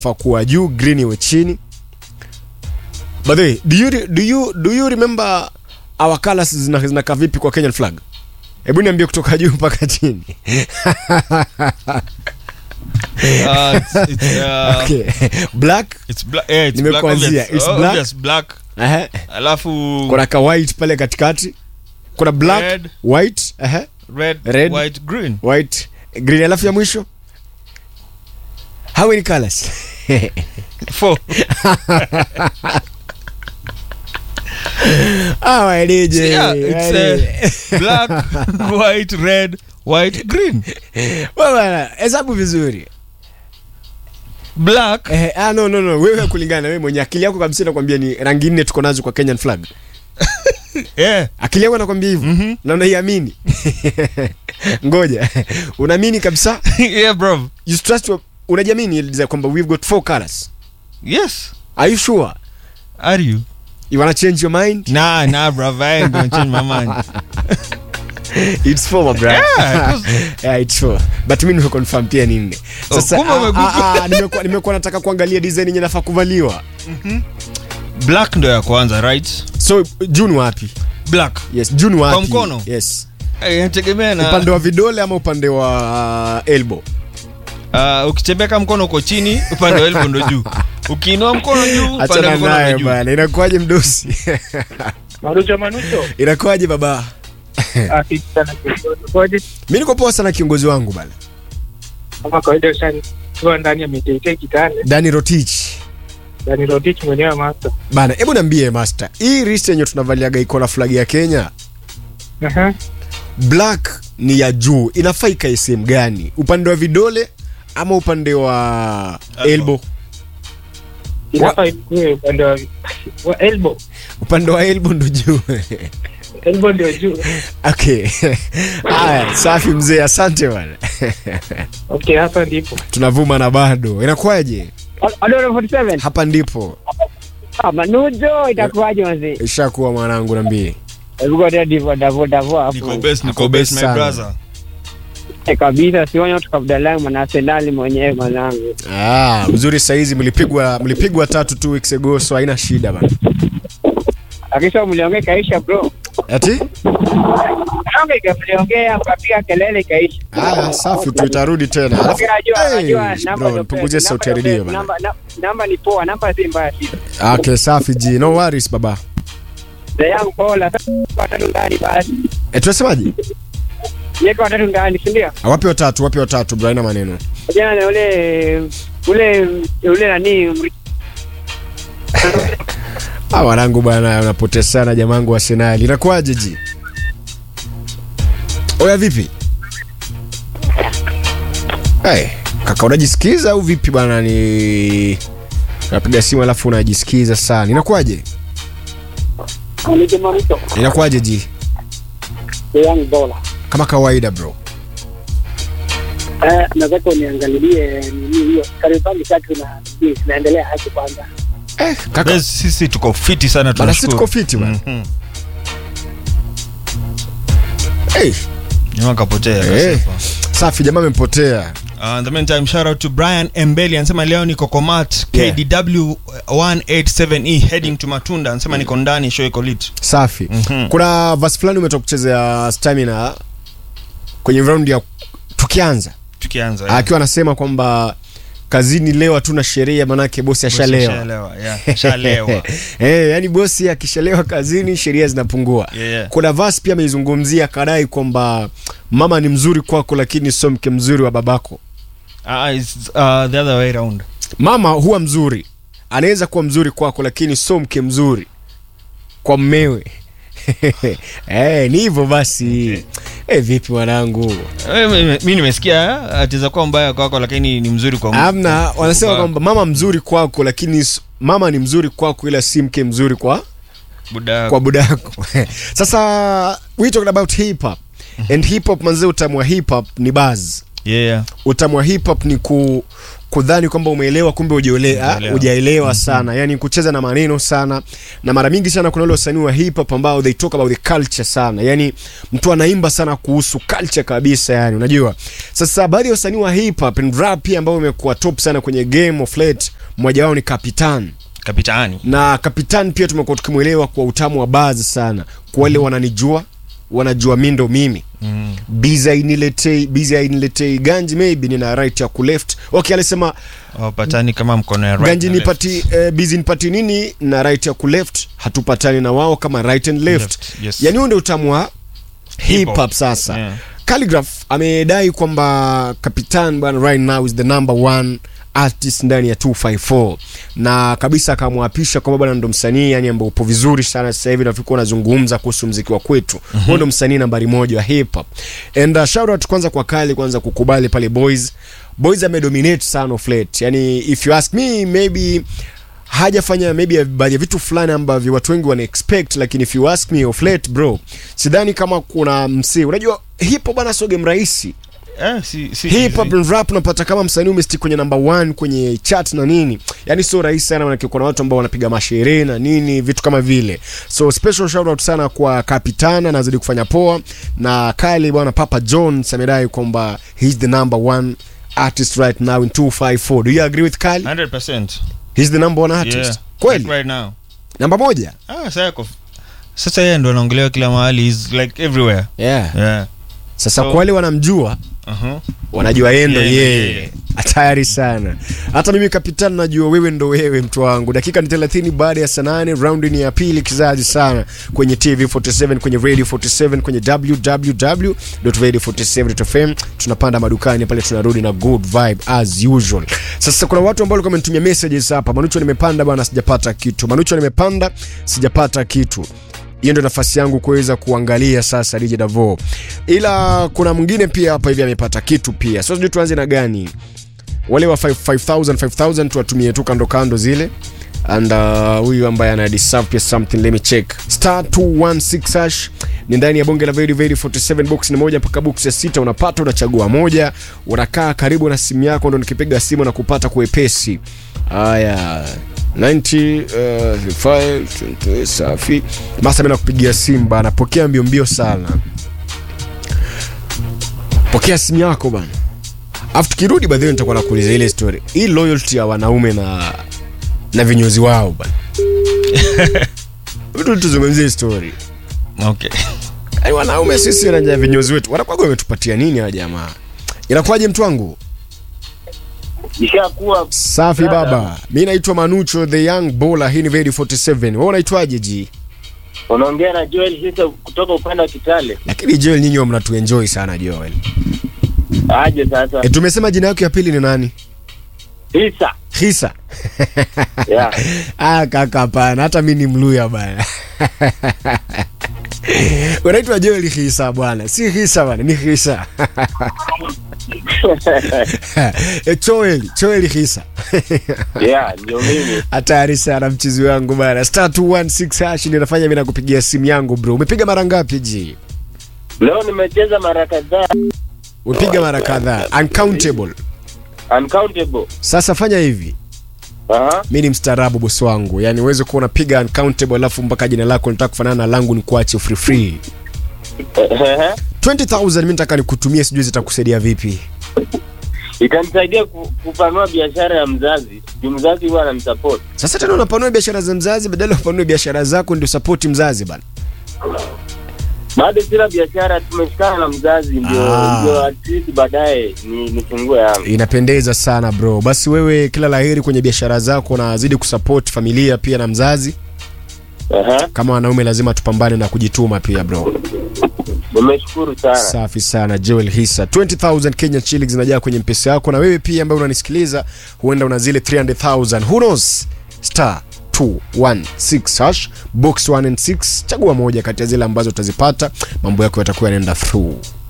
kuwa juu, green iwe chini. By the way, do you remember our colors zinakaa vipi kwa Kenyan flag? Hebu niambie kutoka juu mpaka chini. Okay. Black. It's black. Yeah, it's Nimekuanzia. black. It's black. Obvious black. Alafu kuna ka white pale katikati. Kuna black, red, white, red, white, green. White, green, alafu ya mwisho. How many colors? 4. My DJ. Yeah, it's black, white, red, white, green. Bwana, hesabu vizuri. Black. No. Wewe kulingana wewe mwenye akili yako kabisa nakwambia ni rangi nne tuko nazo kwa Kenyan flag. Yeah. Akili yako nakwambia hivyo. Na unaiamini. Ngoja. Unaamini kabisa? Yeah, bro. You trust unajiamini kwamba we've got 4 colors? Yes. Are you sure? Are you? You wanna change your mind? Nah, bro. I ain't gonna change my mind. It's 4, my brother. Yeah, it's 4. But mimi nimeconfirm pia ni 4. Sasa nimekuwa nataka kuangalia design yenye nafaa kuvaliwa. Black ndo ya kwanza, right? So June wapi? Black. Yes, June wapi? Kwa mkono? Yes. Inategemea na upande wa vidole ama upande wa elbow. Ukitembeka mkono uko chini, upande wa elbow ndo juu. Ukiinua mkono juu, upande wa mkono ndo juu. Bana, inakuaje mdosi? Manucho. Inakuaje baba? Mimi niko poa sana kiongozi wangu bana. Kama kawaida sana tuko ndani ya mitete kitane. Dani Rotich mwenyewe master. Bana, hebu niambie master, hii wrist yenye tunavaliaga iko na flag ya Kenya. Black ni ya juu, inafaa ikae sehemu gani? Upande wa vidole ama upande wa elbow? Inafaa ikae upande wa elbow. Upande wa elbow ndo juu. Elbow ndio juu. Okay. Haya, safi mzee, asante bwana. Okay, hapa ndipo. Tunavuma na bado. Inakuaje? Adoro 47. Hapa ndipo. Manujo itakuaje mzee? Ishakuwa mwanangu niambie. Hebu ndio divo hapo. Niko best my brother. Kabisa sioni watu kabla mwana Arsenal mwenyewe mwanangu. Mzuri saizi mlipigwa 3 2 weeks ago, so haina shida bana. Akisha mliongea kaisha bro. Ati? Mliongea mkapiga kelele kaisha. Safi tutarudi tena. Alafu najua namba punguzie sauti ya redio bana. Namba ni poa, namba si mbaya. Okay, safi ji. No worries baba. Yangu pola watatu ndani basi. Tunasemaje? Yeko watatu ndani, si ndio? Wapi watatu bro, ina maneno. Jana na ule nani wanangu bwana, unapotea sana jamangu wa Arsenal. Inakuaje ji? Oya vipi? Kaka unajisikiza au vipi bwana? Ni napiga simu alafu unajisikiza sana. Inakuaje? Inakuaje ji? Young dollar. Kama kawaida bro. Nataka uniangalie nini hiyo. Karibuni tatu na naendelea haki kwanza. Kaka sisi tuko fiti sana, tunashukuru. Sisi tuko fiti bwana. Jamaa kapotea. Safi, jamaa amepotea. In the meantime, shout out to Brian Mbeli, anasema leo niko Komat KDW 187E heading to Matunda, anasema niko ndani, show iko lit. Safi. Kuna verse fulani umetoka kuchezea Stamina kwenye round ya tukianza. Akiwa anasema kwamba kazini leo hatuna sheria, manake bosi ashalewa. Shalewa. Yani bosi akishalewa kazini sheria zinapungua. Kuna verse pia ameizungumzia kadai kwamba mama ni mzuri kwako lakini sio mke mzuri wa babako. It's the other way around. Mama huwa mzuri, anaweza kuwa mzuri kwako lakini sio mke mzuri kwa mmewe. Ni hivyo basi. Vipi mwanangu? Mimi nimesikia ataweza kuwa mbaya kwako lakini ni mzuri kwa mke. Amna, wanasema kwamba mama mzuri kwako lakini mama ni mzuri kwako ila si mke mzuri kwa budako. Sasa we talking about hip hop. And hip hop manze, utamu wa hip hop ni buzz. Utamu wa hip hop ni kudhani kwamba umeelewa kumbe hujaelewa sana. Yani kucheza na maneno sana, na mara mingi sana kuna wale wasanii wa hip hop ambao they talk about the culture sana. Yani mtu anaimba sana kuhusu culture kabisa, yani unajua. Sasa baadhi ya wasanii wa hip hop and rap pia ambao wamekuwa top sana kwenye game of late, mmoja wao ni Kapitani. Na Kapitani pia tumekuwa tukimuelewa kwa utamu wa buzz sana. Kwa wale wanajua mindo mimi. Busy iniletei ganji, maybe nina right ya ku left. Okay, alisema patani kama mkono ya right. Ganji nipati busy nipati nini na right ya ku left, hatupatani na wao kama right and left. Yes. Yani ndio utamu wa hip hop sasa. Yeah. Khaligraph amedai kwamba Kapitani bwana right now is the number 1 artist ndani ya 254, na kabisa akamwapisha kwamba bwana ndo msanii yani ambao upo vizuri sana sasa hivi nafikiri unazungumza kuhusu muziki wa kwetu. Huyo ndo msanii nambari 1 wa hip hop. And shout out kwanza kwa Kali kwanza kukubali pale Boys amedominate sana of late. Yani if you ask me, maybe hajafanya maybe baadhi ya vitu fulani ambavyo watu wengi wana expect, lakini if you ask me of late bro, sidhani kama kuna msee. Unajua hip hop bana sio game rahisi. Hip hop and rap unapata kama msanii umestick kwenye number 1 kwenye chart na nini, yani sio rahisi sana, maana kuna watu ambao wanapiga masherehe na nini vitu kama vile. So special shout out sana kwa Kapitana, anazidi kufanya poa. Na Kali bwana Papa John amedai kwamba he's the number 1 artist right now in 254. Do you agree with Kali? 100%. He's the number 1 artist. Yeah. Kweli? Right now. Namba 1? Sasa yeye ndo anaongelewa kila mahali, is like everywhere. Yeah. Sasa kwa wale wanamjua, wanajua yeye ndo yeye. Hatari sana. Hata mimi Kapitani najua wewe ndo wewe mtu wangu. Dakika ni 30 baada ya saa 8, round ni ya pili kizazi sana kwenye TV 47, kwenye Radio 47, kwenye www.radio47.fm. Tunapanda madukani pale, tunarudi na good vibe as usual. Sasa kuna watu ambao walikuwa wamenitumia messages hapa. Manucho nimepanda bwana sijapata kitu. Manucho nimepanda sijapata kitu. Hiyo ndio nafasi yangu kuweza kuangalia sasa DJ Davo. Ila kuna mwingine pia hapa hivi amepata kitu pia. So sijui tuanze na gani. Wale wa 5000 tuwatumie tu kando zile. And huyu ambaye ana deserve pia something, let me check. *216# ni ndani ya bonge la Very 47, box ni moja mpaka box ya 6 unapata, unachagua moja, unakaa karibu na simu yako ndo nikipiga simu na kupata kuepesi. Haya 95 safi. Masa mimi nakupigia simu bana, pokea mbio sana. Pokea simu yako bana. After kirudi baadaye nitakuwa nakuuliza ile story. Hii loyalty ya wanaume na vinyozi wao bana. Wewe tuzungumzie story. Okay. Ai wanaume sisi wanajua vinyozi wetu. Wanakuwa wametupatia nini hawa jamaa? Inakuwaje mtu wangu? Ishakuwa safi baba. Mimi naitwa Manucho the young bowler, hii ni Very 47. Wewe unaitwaje ji? Unaongea na Joel Hisa kutoka upande wa Kitale. Lakini Joel nyinyi mnatuenjoy sana Joel. Aje sasa. Tumesema jina yako ya pili ni nani? Hisa. Yeah. Kaka hapana, hata mimi ni Mluya bana. Unaitwa Joel Hisa bwana. Si Hisa bwana, ni Hisa. Joel Hisa. Yeah, ndio mimi. Hatari sana mchizi wangu bana. *216# ndio nafanya mimi nakupigia simu yangu bro. Umepiga mara ngapi ji? Leo nimecheza mara kadhaa. Umepiga mara kadhaa. Uncountable. Sasa fanya hivi. Mimi ni mstaarabu boss wangu. Yaani uweze kuona piga uncountable alafu mpaka jina lako nataka kufanana na langu ni kuache free. 20,000 mimi nataka nikutumie, sijui zitakusaidia vipi. Itanisaidia kupanua biashara ya mzazi. Mzazi huwa anamsupport. Sasa tena unapanua biashara za mzazi badala upanue biashara zako ndio support mzazi bana. Baada ya biashara tumeshikana na mzazi ndio atisi baadaye nifungue yangu. Inapendeza sana bro. Basi wewe kila laheri kwenye biashara zako na zidi kusupport familia pia na mzazi. Kama wanaume lazima tupambane na kujituma pia bro. Nimeshukuru sana. Safi sana Joel Hisa. 20,000 Kenya shillings zinajaa kwenye mpesa yako, na wewe pia ambaye unanisikiliza huenda una zile 300,000. Who knows? *216# box 1 and 6, chagua moja kati ya zile ambazo utazipata, mambo yako yatakuwa yanaenda through.